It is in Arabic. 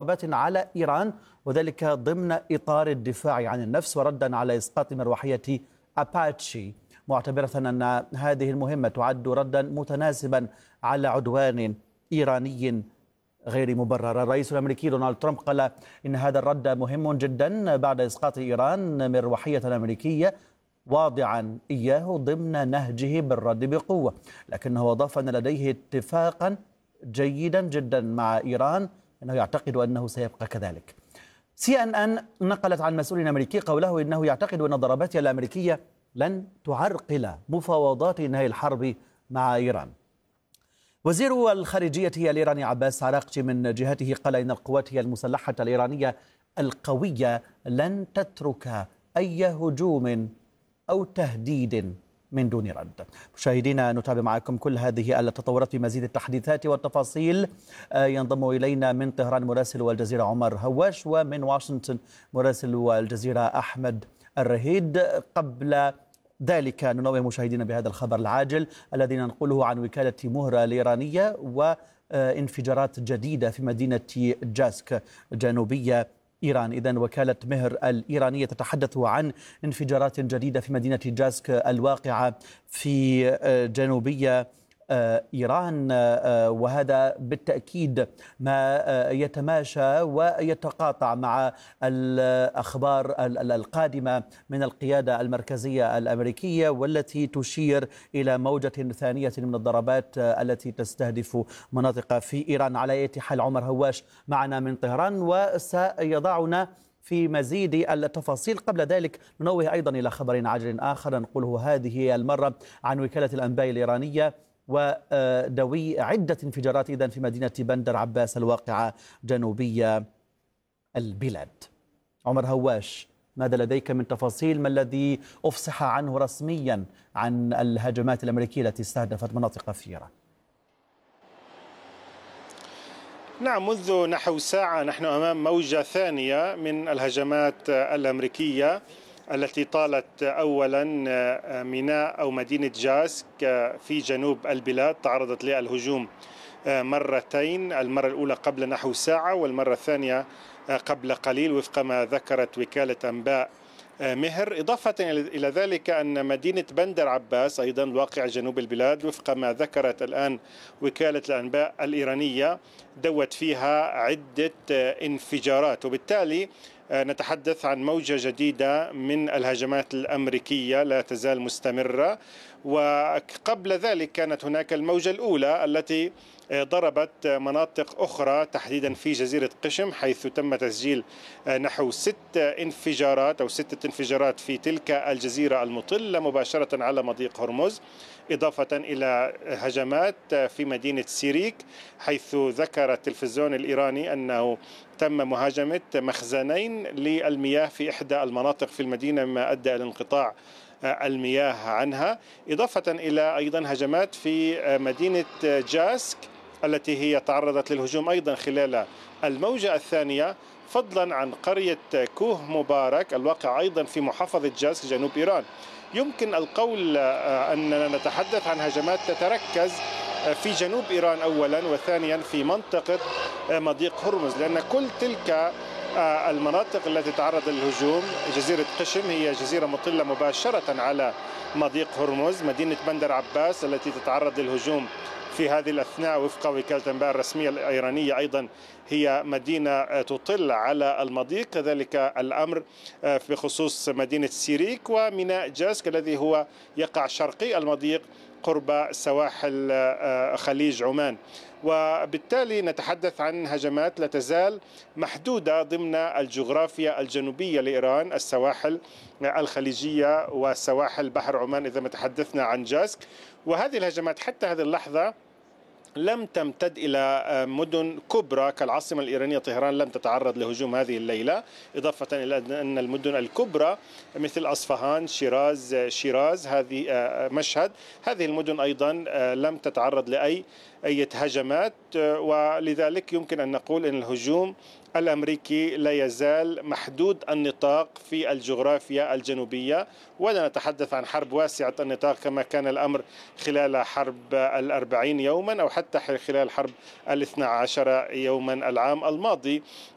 ضربات على إيران، وذلك ضمن إطار الدفاع عن النفس وردا على إسقاط مروحية أباتشي، معتبرة أن هذه المهمة تعد ردا متناسبا على عدوان إيراني غير مبرر. الرئيس الأمريكي دونالد ترامب قال إن هذا الرد مهم جدا بعد إسقاط إيران مروحية أمريكية، واضعا إياه ضمن نهجه بالرد بقوة، لكنه أضاف أن لديه اتفاقا جيدا جدا مع إيران، أنه يعتقد أنه سيبقى كذلك. CNN نقلت عن مسؤول أمريكي قوله إنه يعتقد أن الضربات الأمريكية لن تعرقل مفاوضات إنهاء الحرب مع إيران. وزير الخارجية الإيراني عباس عراقجي من جهته قال إن القوات المسلحة الإيرانية القوية لن تترك أي هجوم أو تهديد من دون رد. مشاهدينا، نتابع معكم كل هذه التطورات بمزيد التحديثات والتفاصيل. ينضم إلينا من طهران مراسل الجزيرة عمر هواش، ومن واشنطن مراسل الجزيرة أحمد الرهيد. قبل ذلك ننوه مشاهدينا بهذا الخبر العاجل الذي ننقله عن وكالة مهر الإيرانية، وانفجارات جديدة في مدينة جاسك جنوبية إيران. إذن وكالة مهر الإيرانية تتحدث عن انفجارات جديدة في مدينة جاسك الواقعة في جنوبية إيران، وهذا بالتأكيد ما يتماشى ويتقاطع مع الأخبار القادمة من القيادة المركزية الأمريكية، والتي تشير إلى موجة ثانية من الضربات التي تستهدف مناطق في إيران. على أي حال عمر هواش معنا من طهران وسيضعنا في مزيد التفاصيل. قبل ذلك ننوه أيضا إلى خبر عاجل آخر نقوله هذه المرة عن وكالة الأنباء الإيرانية، ودوي عدة انفجارات إذن في مدينة بندر عباس الواقعة جنوبية البلاد. عمر هواش، ماذا لديك من تفاصيل؟ ما الذي أفصح عنه رسميا عن الهجمات الأمريكية التي استهدفت مناطق في إيران؟ نعم، منذ نحو ساعة نحن أمام موجة ثانية من الهجمات الأمريكية التي طالت أولا ميناء أو مدينة جاسك في جنوب البلاد. تعرضت للهجوم مرتين، المرة الأولى قبل نحو ساعة والمرة الثانية قبل قليل وفق ما ذكرت وكالة أنباء مهر. إضافة إلى ذلك أن مدينة بندر عباس أيضا الواقع جنوب البلاد وفق ما ذكرت الآن وكالة الأنباء الإيرانية دوت فيها عدة انفجارات، وبالتالي نتحدث عن موجة جديدة من الهجمات الأمريكية لا تزال مستمرة. وقبل ذلك كانت هناك الموجة الأولى التي ضربت مناطق أخرى تحديدا في جزيرة قشم، حيث تم تسجيل نحو 6 انفجارات أو 6 انفجارات في تلك الجزيرة المطلة مباشرة على مضيق هرمز، إضافة إلى هجمات في مدينة سيريك، حيث ذكر التلفزيون الإيراني أنه تم مهاجمة مخزنين للمياه في إحدى المناطق في المدينة، مما أدى إلى انقطاع المياه عنها، إضافة إلى أيضا هجمات في مدينة جاسك التي هي تعرضت للهجوم أيضا خلال الموجة الثانية، فضلا عن قرية كوه مبارك الواقع أيضا في محافظة جاسك جنوب إيران. يمكن القول أننا نتحدث عن هجمات تتركز في جنوب إيران أولا، وثانيا في منطقة مضيق هرمز، لأن كل تلك المناطق التي تعرض للهجوم، جزيرة قشم هي جزيرة مطلة مباشرة على مضيق هرمز، مدينة بندر عباس التي تتعرض للهجوم في هذه الأثناء وفق وكالة الأنباء الرسمية الإيرانية أيضا هي مدينة تطل على المضيق. كذلك الأمر بخصوص مدينة سيريك وميناء جاسك الذي هو يقع شرقي المضيق قرب سواحل خليج عمان. وبالتالي نتحدث عن هجمات لا تزال محدودة ضمن الجغرافيا الجنوبية لإيران، السواحل الخليجية وسواحل بحر عمان إذا ما تحدثنا عن جاسك. وهذه الهجمات حتى هذه اللحظة لم تمتد إلى مدن كبرى كالعاصمة الإيرانية طهران، لم تتعرض لهجوم هذه الليلة، إضافة إلى أن المدن الكبرى مثل أصفهان، شيراز هذه مشهد، هذه المدن أيضا لم تتعرض لأي هجمات. ولذلك يمكن أن نقول أن الهجوم الأمريكي لا يزال محدود النطاق في الجغرافيا الجنوبية، ولا نتحدث عن حرب واسعة النطاق كما كان الأمر خلال حرب 40 يوما أو حتى خلال حرب 12 يوما العام الماضي.